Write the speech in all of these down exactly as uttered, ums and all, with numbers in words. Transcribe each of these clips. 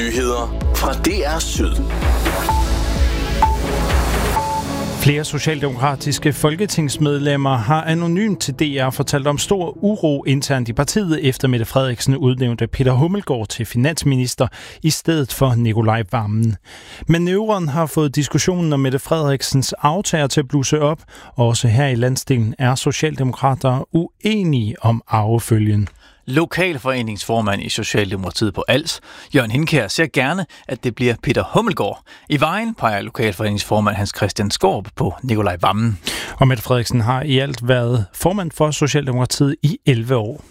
Nyheder fra D R Syd. Flere socialdemokratiske folketingsmedlemmer har anonymt til D R fortalt om stor uro internt i partiet, efter Mette Frederiksen udnævnte Peter Hummelgaard til finansminister i stedet for Nikolaj Wammen. Manøvren har fået diskussionen om Mette Frederiksens aftager til at blusse op. Også her i landsdelen er socialdemokrater uenige om arvefølgen. Lokalforeningsformand i Socialdemokratiet på Als, Jørgen Hinkær, ser gerne, at det bliver Peter Hummelgaard. I vejen peger lokalforeningsformand Hans Christian Skaarup på Nikolaj Wammen. Og Mette Frederiksen har i alt været formand for Socialdemokratiet i elleve år.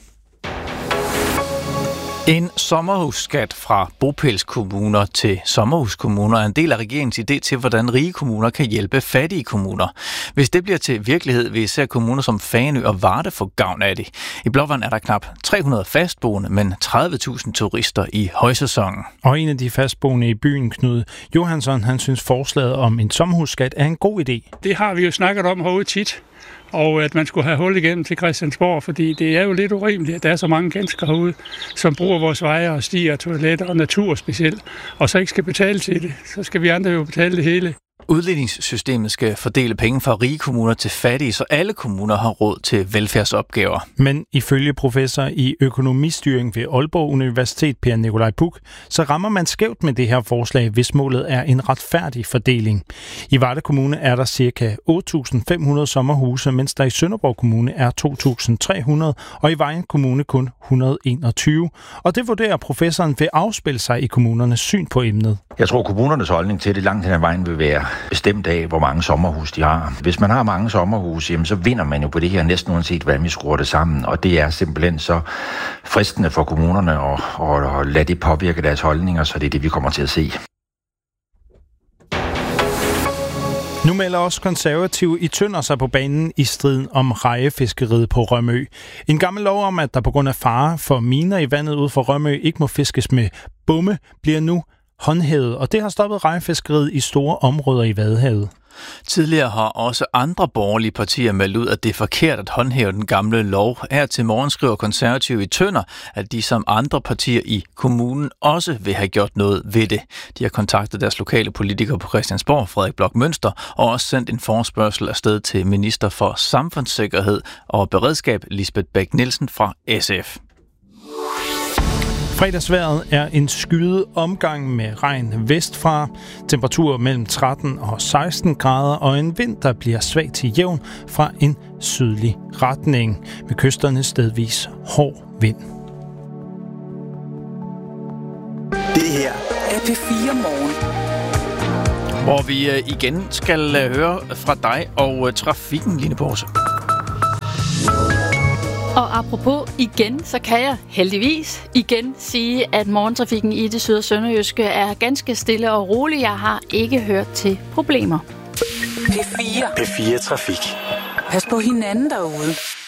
En sommerhusskat fra bopælskommuner til sommerhuskommuner er en del af regeringens idé til, hvordan rige kommuner kan hjælpe fattige kommuner. Hvis det bliver til virkelighed, vil især kommuner som Fanø og Varde få gavn af det. I Blåvand er der knap tre hundrede fastboende, men tredive tusind turister i højsæsonen. Og en af de fastboende i byen, Knud Johansson, han synes forslaget om en sommerhusskat er en god idé. Det har vi jo snakket om herude tit. Og at man skulle have hul igennem til Christiansborg, fordi det er jo lidt urimeligt, at der er så mange mennesker herude, som bruger vores veje og stier, toiletter og natur specielt, og så ikke skal betale til det. Så skal vi andre jo betale det hele. Udligningssystemet skal fordele penge fra rige kommuner til fattige, så alle kommuner har råd til velfærdsopgaver. Men ifølge professor i økonomistyring ved Aalborg Universitet, Per Nikolaj Puk, så rammer man skævt med det her forslag, hvis målet er en retfærdig fordeling. I Varde Kommune er der ca. otte tusind fem hundrede sommerhuse, mens der i Sønderborg Kommune er to tusind tre hundrede, og i Vejen Kommune kun et hundrede og enogtyve. Og det vurderer professoren vil afspille sig i kommunernes syn på emnet. Jeg tror, kommunernes holdning til det langt hen ad vejen vil være bestemt af, hvor mange sommerhus de har. Hvis man har mange sommerhus, jamen, så vinder man jo på det her næsten uanset, hvordan vi skruer det sammen. Og det er simpelthen så fristende for kommunerne at, at, at lade det påvirke deres holdninger, så det er det, vi kommer til at se. Nu melder også konservative i Tønder sig på banen i striden om rejefiskeriet på Rømø. En gammel lov om, at der på grund af fare for miner i vandet ud for Rømø ikke må fiskes med bomme, bliver nu håndhævet, og det har stoppet rejefiskeriet i store områder i Vadehavet. Tidligere har også andre borgerlige partier meldt ud, at det er forkert at håndhæve den gamle lov. Her til morgen skriver konservative i Tønder, at de som andre partier i kommunen også vil have gjort noget ved det. De har kontaktet deres lokale politikere på Christiansborg, Frederik Bloch Münster, og også sendt en forespørgsel afsted til minister for samfundssikkerhed og beredskab, Lisbeth Bech-Nielsen fra S F. Fredagsvejret er en skyet omgang med regn vestfra, temperaturer mellem tretten og seksten grader og en vind, der bliver svag til jævn fra en sydlig retning, med kysterne stedvis hård vind. Det her er P fire Morgen. Hvor vi igen skal høre fra dig og trafikken, Line Pause. Og apropos igen, så kan jeg heldigvis igen sige, at morgentrafikken i det syd- og sønderjyske er ganske stille og rolig. Jeg har ikke hørt til problemer. P fire. P fire Trafik. Pas på hinanden derude.